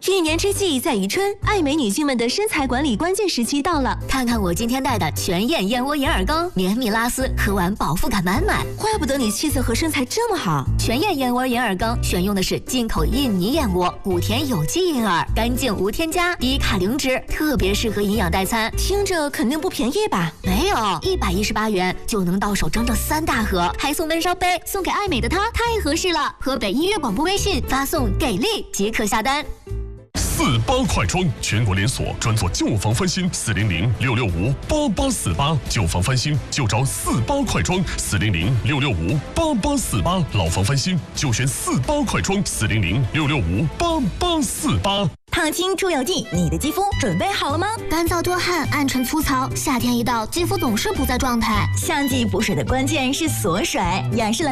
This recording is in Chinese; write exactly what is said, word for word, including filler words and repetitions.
一年之计在于春，爱美女性们的身材管理关键时期到了。 看看我今天带的全燕燕窝银耳羹，绵密拉丝，喝完饱腹感满满。 怪不得你气色和身材这么好。 全燕燕窝银耳羹选用的是进口印尼燕窝，谷田有机银耳，干净无添加，低卡零脂，特别适合营养代餐。 听着肯定不便宜吧？ 没有，一百一十八元就能到手整整三大盒，还送温烧杯，送给爱美的她太合适了。河北音乐广播微信发送给力即可下单。 四八快装全国连锁，专做旧房翻新，四零零六六五八八四八，旧房翻新就找四八快装，四零零六六五八八四八，老房翻新就选四八快装，四零零六六五八八四八。 烫青出油剂，你的肌肤准备好了吗？ 干燥多汗，暗沉粗糙，夏天一到，肌肤总是不在状态。 夏季补水的关键是锁水，雅诗兰